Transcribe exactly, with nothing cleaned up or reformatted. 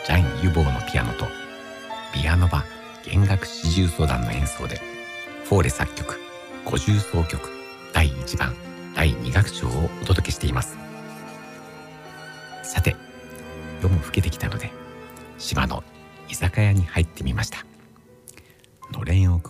ジャン・ユボーのピアノとビアノバ弦楽四重奏団の演奏でフォーレ作曲五重奏曲だいいちばんだいに楽章をお届けしています。さて、夜も更けてきたので島の居酒屋に入ってみました。のれんをく